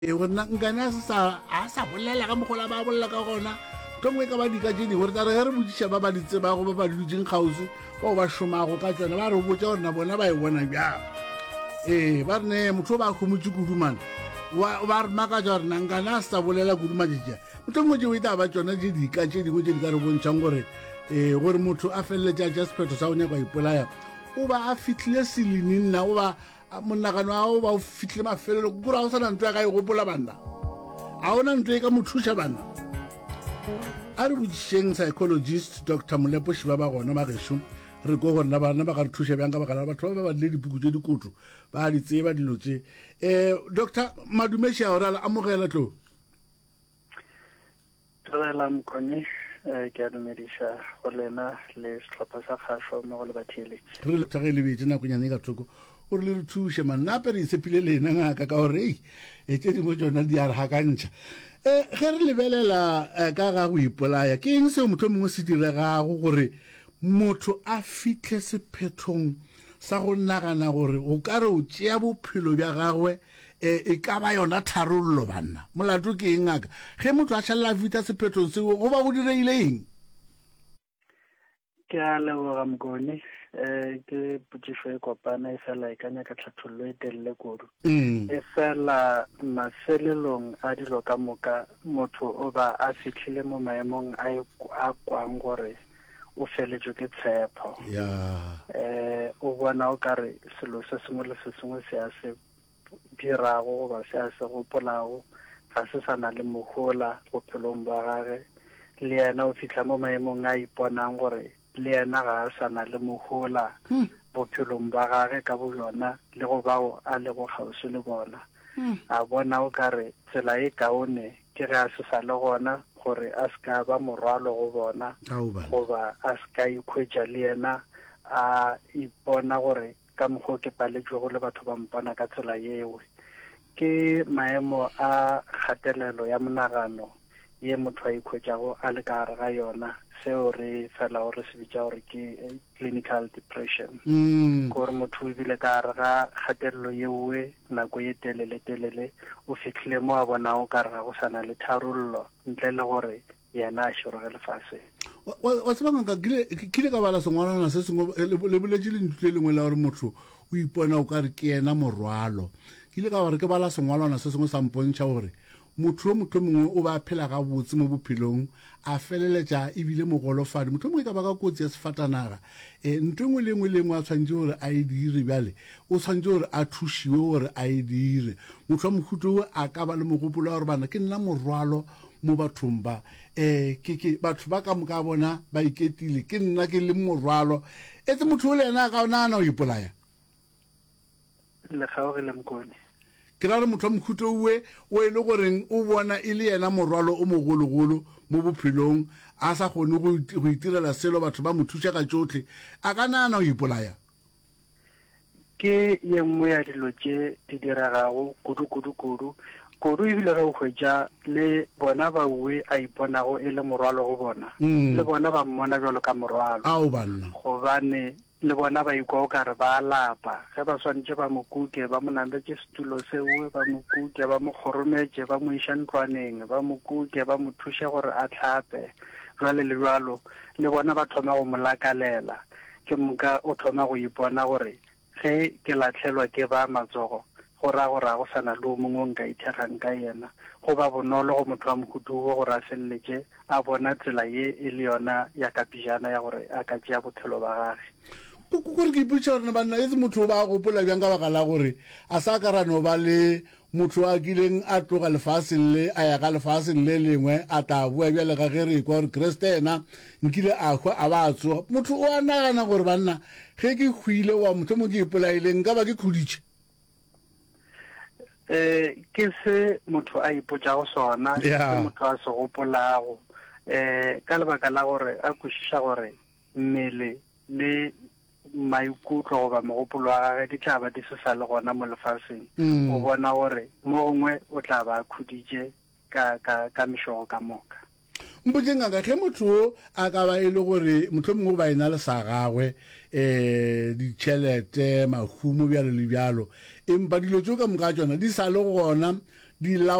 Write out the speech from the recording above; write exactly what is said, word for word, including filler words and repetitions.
e gore na nkana sa a sa bolela ka mogola ba bolela ka gona tongwe ka ba di ka jeni gore tare re botsisha ba ba ditse ba go ba ba dutjeng khausi ba ba shomago ka tsena ba re botsa gore na bona ba e bona bja eh ba rene motho ba khomutse kudumana wa ba re maka jwa rena nkana sa bolela kuduma jija tongwe je wita ba tsona je di ka je di go je di ka re bontshang gore eh gore motho a felle ja just phetho sa onya kwa ipolaya o ba a fitlile silini nna o ba monagano a o ba o fitlile mafelelo kura o sana ntwe ka e gopola banna a ona ntwe ka mothusha banna a re botseng psychologist Doctor Molepo Shiba ba gona ba gesho re go gona bana ba ga re thusha bjang ka baka la batho ba ba le dipuku tse dikutu ba di tseba dilotse eh Doctor Madumeshi a orala amogela tlo tsela mkone ke a dumedisa go lena le setlhopha sa kgaso mo go le bathele re le tsagele betse na kunyane ka tsoko o re le thushe manna pe re sepile lena ngaka ka hore e tse di mo tsona di a re hakantša eh ge re lebelela ka ga go ipolaya ke eng se motho mongwe se diregago gore motho a fitlhe sephethong sa go nagana gore o ka re o tšea bophelo bja gagwe e ka ba yona tharollo banna molato ke eng ngaka ge motho a šhalela fita sephethong seo go ba go direile eng ke a leboga mkone eh ke putsifo e kopana e fela e kanya ka tlhathollo e telele kodu e fela mafelelong a dilo ka moka motho o ba a fitlhile mo maemong a a kwang gore o feletswe ke tshepo ya eh o bona o kare selo se sengwe le se sengwe se a se dirago ba se a se gopolago ga se sana le mogola bophelong ba gage le yena o fitlha mo maemong a iponang gore le yena ga a sana le mogola bophelong ba gage ka bo yona le go bao a le go gausi le bona a bona o kare tsela e kaone ke ge a se sa le gona gore a ska ba morwalo go bona goba a ska ikhwetša le yena a ipona gore ka mokgwa ke paletswe go le batho ba mpona ka tsela yeo ke maemo a kgatelelo ya monagano ye motho a ikhwetšago a le ka gare ga yona seo re fela gore se bitša gore ke clinical depression gore motho o ebile ka gare ga kgatelelo yeoe nako ye telele telele o fitlhile mo a bonago ka re ga go sana le tharollo ntle le gore yena a šoroge lefaseng wa tsebanga ka kile ka bala sengwanana se sengwe le boletše le ntlile lengwe la gore motho o ipona o ka re ke yena morwalo kile ka gore ke bala sengwalwana se sengwe sa mpontšha gore motho o motho mongwe o ba phela ga botse mo bophelong a feleletša ebile mogolofadi motho mongwe ka ba ka kotsi ya sefatanaga um ntho engwe le engwe le engwe a tshwanetse gore a e dire bjale o tshwanetse gore a thušiwe gore a e dire motho wa mohuto a ka ba le mogopolo wa gore bana ke nna morwalo mo bathong ba um ke batho ba ka moka bona ba iketile ke nna ke le morwalo etse motho o le ena a ka onagana o ipolaya le kgaogile mkone ke ra re motho wa mohuto uwe o e le goreng o bona e le yena morwalo o mogologolo mo bophelong a sa kgone go itirela selo batho ba mo thuša ka tsotlhe a ka nagana o ipolaya ke ye nngwe ya dilo tše di diregago kudu-kudu-kudu kudu ebile ge o hwetša le bona baue a iponago e le morwalo go bona le bona ba mmona bjalo ka morwalo ao banna gobane le bona ba ikwa o kare ba lapa ge ba swantše ba mo kuke ba mo nandetse setulo seo ba mo kuke ba mo kgorometše ba mo iša ntlwaneng ba mo kuke ba mo thuše gore a tlhape jwale le jwalo le bona ba thoma go mo lakalela ke moka o thoma go ipona gore ge ke latlhelwa ke ba matsogo go ra gore a go sana le o mongwe o nka ithegang ka yena go ba bonolo go motho wa mohutugo gore a feleletse a bona tsela ye e le yona ya kapijana ya gore a ka tšea bophelo ba gage gore ke ipotša gore banna etse motho o ba gopola bjang ka baka la gore a sa ka ra no ba le motho a kileng a tloga lefaseng le a ya ka lefaseng le lengwe a tla bua bjale ga ge re kwa gore kreste ena nkile a hwa a ba a tsoga motho o a nagana gore banna ge ke hwile wa motho mo ke ipolaileng nka ba ke khuditše um ke se motho a ipotšago sona ke se motho a se gopolago um ka lebaka la gore a kwešiša gore mmele le maikutlo goba mogopolo wa gage di tla ba di se sa le gona mo lefaseng o bona gore mo gongwe o tla ba a khuditše ka mešogo ka moka mpotse ngaka ge motho a ka ba e le gore motho mongwe ba ena le sa gagwe um ditšhelete mahumo bjalo le bjalo empa dilo tšeo ka moka tsona di sa le gona di